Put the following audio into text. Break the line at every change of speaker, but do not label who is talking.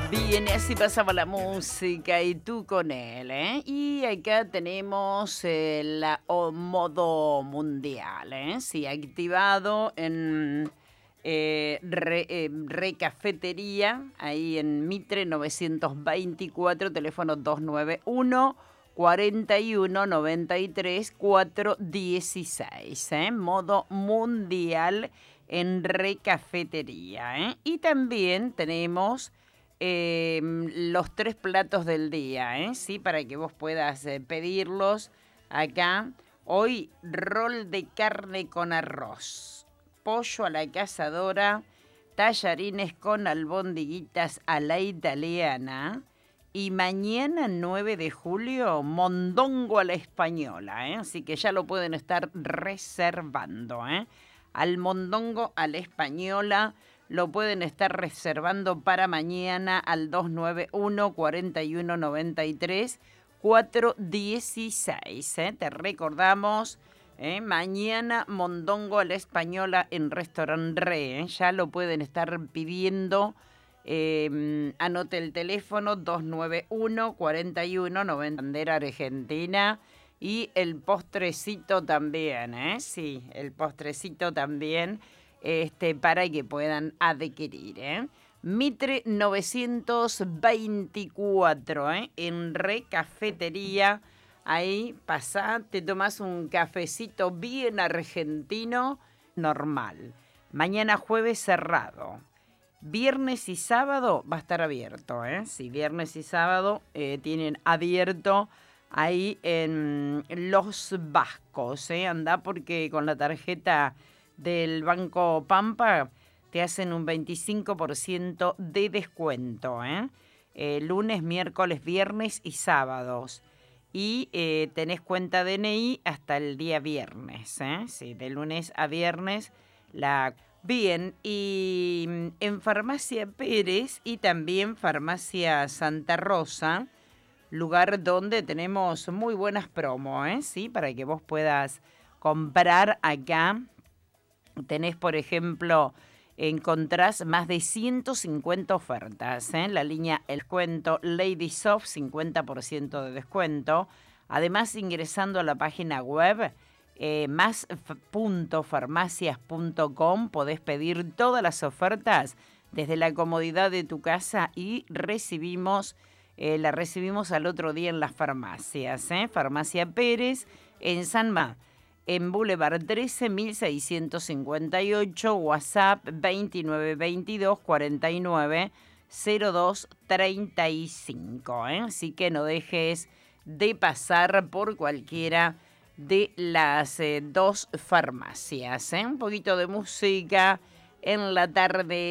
Bien, así pasaba la música y tú con él, ¿eh? Y acá tenemos modo mundial, ¿eh? Sí, activado en Recafetería, ahí en Mitre 924, teléfono 291 41 93 416, ¿eh? Modo mundial en Recafetería, ¿eh? Y también tenemos los 3 platos del día, ¿eh? Sí, para que vos puedas pedirlos acá. Hoy, rol de carne con arroz, pollo a la cazadora, tallarines con albondiguitas a la italiana. Y mañana, 9 de julio, mondongo a la española, ¿eh? Así que ya lo pueden estar reservando, ¿eh? Al mondongo a la española lo pueden estar reservando para mañana al 291 41 93 416. Te recordamos, mañana mondongo a la española en Restaurant Re. Ya lo pueden estar pidiendo. Anote el teléfono 291 41 90, bandera argentina. Y el postrecito también, sí, el postrecito también, para que puedan adquirir, Mitre 924, en Recafetería. Ahí pasá, te tomás un cafecito bien argentino, normal. Mañana jueves cerrado. Viernes y sábado va a estar abierto, Sí, viernes y sábado tienen abierto ahí en Los Vascos, Andá porque con la tarjeta del Banco Pampa te hacen un 25% de descuento, lunes, miércoles, viernes y sábados. Y tenés cuenta DNI hasta el día viernes, Sí, de lunes a viernes la... Bien, y en Farmacia Pérez y también Farmacia Santa Rosa, lugar donde tenemos muy buenas promos, ¿sí? Para que vos puedas comprar acá. Tenés, por ejemplo, encontrás más de 150 ofertas, La línea El Cuento Lady Soft, 50% de descuento. Además, ingresando a la página web más.farmacias.com podés pedir todas las ofertas desde la comodidad de tu casa y la recibimos al otro día en las farmacias. Farmacia Pérez en San Mar, en Boulevard 13 1658, WhatsApp 2922 49 02 35. Así que no dejes de pasar por cualquiera de las dos farmacias. Un poquito de música en la tarde.